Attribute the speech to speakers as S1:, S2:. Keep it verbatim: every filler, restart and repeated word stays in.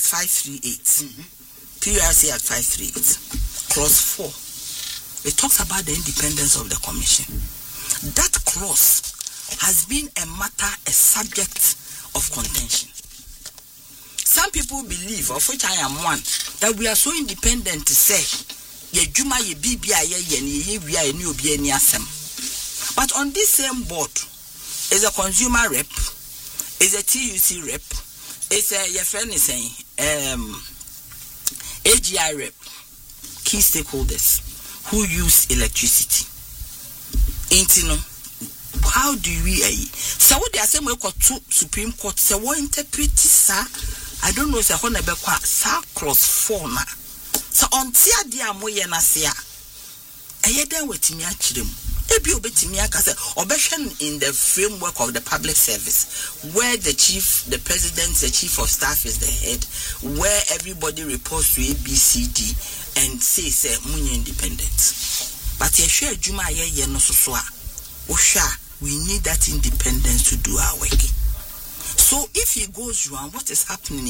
S1: five thirty-eight. Mm-hmm. P U R C Act five thirty-eight. Clause four. It talks about the independence of the commission. That clause has been a matter, a subject of contention. Some people believe, of which I am one, that we are so independent to say, but on this same board is a consumer rep, is a T U C rep, is a your friend is saying um A G I rep, key stakeholders who use electricity. Intino, how do we uh, so what they are saying we got two Supreme Court say what interpret sir? I don't know say how na be kwa sa clause four na. So on tia dia moye na se a eye den wetimi akirem ebi obetimi aka se obehwen in the framework of the public service where the chief the president the chief of staff is the head, where everybody reports to A B C D and say say munye independent. But ye hwe adwuma ye ye no so so a o hwa we need that independence to do our work. So if he goes wrong, what is happening